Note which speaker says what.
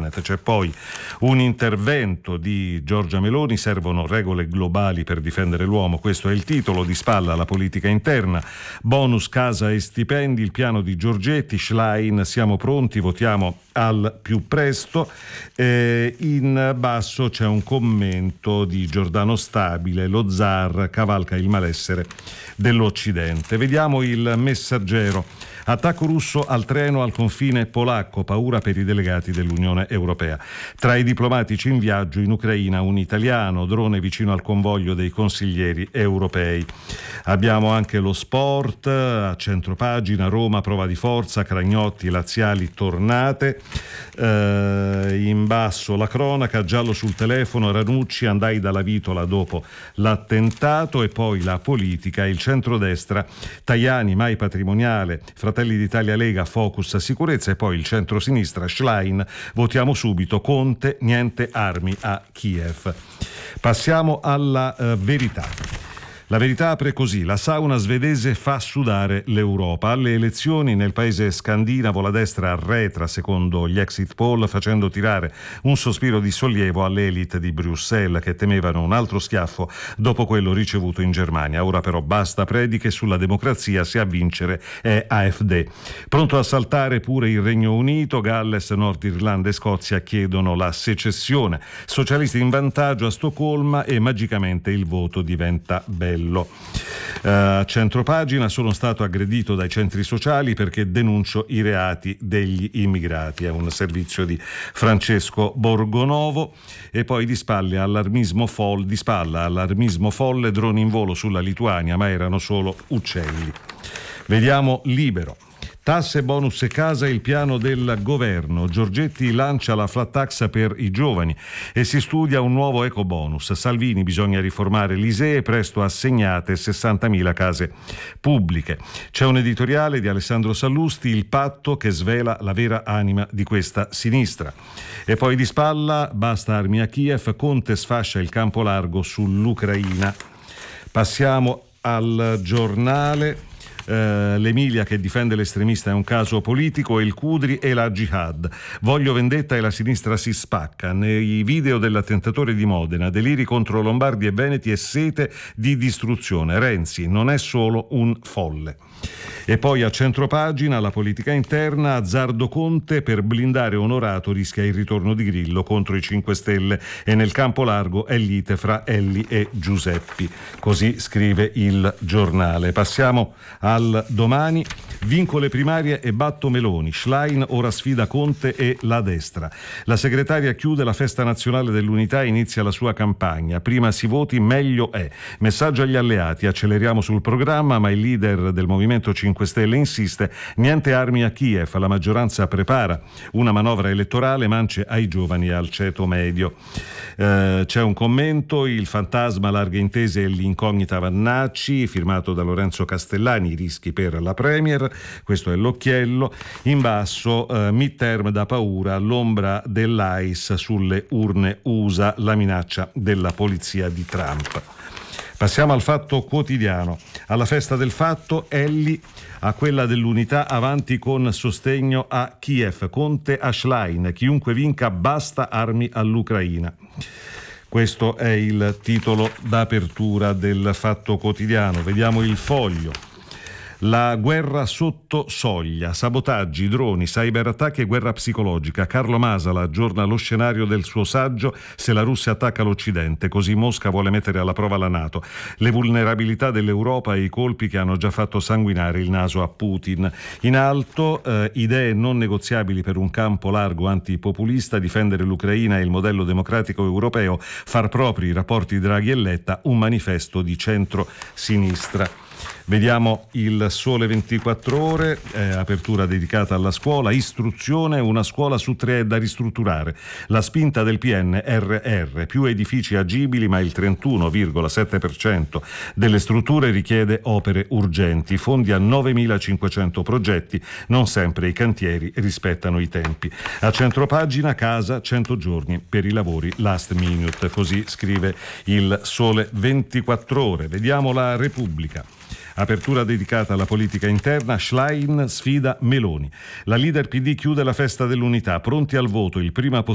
Speaker 1: internet. C'è poi un intervento di Giorgia Meloni, servono regole globali per difendere l'uomo, questo è il titolo. Di spalla la politica interna, bonus casa e stipendi, il piano di Giorgetti, Schlein, siamo pronti, votiamo al più presto. In basso c'è un commento di Giordano Stabile, lo zar cavalca il malessere dell'Occidente. Vediamo il Messaggero. Attacco russo al treno al confine polacco, paura per i delegati dell'Unione Europea. Tra i diplomatici in viaggio in Ucraina un italiano, drone vicino al convoglio dei consiglieri europei. Abbiamo anche lo sport, a centropagina, Roma, prova di forza, Cragnotti, laziali tornate. In basso la cronaca, giallo sul telefono, Ranucci, andai dalla Vitola dopo l'attentato, e poi la politica, il centrodestra, Tajani, mai patrimoniale, Fratelli d'Italia Lega, focus sicurezza, e poi il centrosinistra, Schlein, votiamo subito, Conte, niente armi a Kiev. Passiamo alla Verità. La Verità apre così: la sauna svedese fa sudare l'Europa. Alle elezioni nel paese scandinavo la destra arretra secondo gli exit poll, facendo tirare un sospiro di sollievo alle elite di Bruxelles, che temevano un altro schiaffo dopo quello ricevuto in Germania. Ora però basta prediche sulla democrazia, se a vincere è AfD. Pronto a saltare pure il Regno Unito, Galles, Nord Irlanda e Scozia chiedono la secessione. Socialisti in vantaggio a Stoccolma e magicamente il voto diventa bello. Centropagina, sono stato aggredito dai centri sociali perché denuncio i reati degli immigrati. È un servizio di Francesco Borgonovo. E poi di spalla allarmismo folle, droni in volo sulla Lituania, ma erano solo uccelli. Vediamo Libero. Tasse, bonus e casa, il piano del governo. Giorgetti lancia la flat tax per i giovani e si studia un nuovo ecobonus. Salvini, bisogna riformare l'ISEE, presto assegnate 60.000 case pubbliche. C'è un editoriale di Alessandro Sallusti, il patto che svela la vera anima di questa sinistra. E poi di spalla, basta armi a Kiev, Conte sfascia il campo largo sull'Ucraina. Passiamo al Giornale. L'Emilia che difende l'estremista è un caso politico, e il Cudri e la Jihad. Voglio vendetta e la sinistra si spacca. Nei video dell'attentatore di Modena, deliri contro Lombardi e Veneti e sete di distruzione. Renzi non è solo un folle. E poi a centropagina la politica interna, azzardo Conte, per blindare Onorato rischia il ritorno di Grillo contro i 5 Stelle, e nel campo largo è lite fra Elli e Giuseppi. Così scrive il Giornale. Passiamo al Domani. Vinco le primarie e batto Meloni. Schlein ora sfida Conte e la destra. La segretaria chiude la festa nazionale dell'unità e inizia la sua campagna. Prima si voti, meglio è. Messaggio agli alleati: acceleriamo sul programma, ma il leader del Movimento 5 Stelle insiste: niente armi a Kiev, la maggioranza prepara una manovra elettorale, mance ai giovani e al ceto medio. C'è un commento: il fantasma, larghe intese e l'incognita Vannacci, firmato da Lorenzo Castellani, i rischi per la Premier. Questo è l'occhiello. In basso, midterm da paura, l'ombra dell'AIS sulle urne USA, la minaccia della polizia di Trump. Passiamo al Fatto Quotidiano. Alla festa del fatto, Elli a quella dell'unità, avanti con sostegno a Kiev. Conte a Schlein: chiunque vinca, basta armi all'Ucraina. Questo è il titolo d'apertura del Fatto Quotidiano. Vediamo il Foglio. La guerra sotto soglia, sabotaggi, droni, cyberattacchi e guerra psicologica. Carlo Masala aggiorna lo scenario del suo saggio Se la Russia attacca l'Occidente, così Mosca vuole mettere alla prova la NATO. Le vulnerabilità dell'Europa e i colpi che hanno già fatto sanguinare il naso a Putin. In alto, idee non negoziabili per un campo largo antipopulista, difendere l'Ucraina e il modello democratico europeo, far propri i rapporti Draghi e Letta, un manifesto di centro-sinistra. Vediamo il Sole 24 Ore, apertura dedicata alla scuola, istruzione, una scuola su 3 è da ristrutturare. La spinta del PNRR, più edifici agibili, ma il 31,7% delle strutture richiede opere urgenti, fondi a 9.500 progetti, non sempre i cantieri rispettano i tempi. A centropagina, casa, 100 giorni per i lavori last minute, così scrive il Sole 24 Ore. Vediamo la Repubblica. Apertura dedicata alla politica interna, Schlein sfida Meloni. La leader PD chiude la festa dell'unità, pronti al voto il prima possibile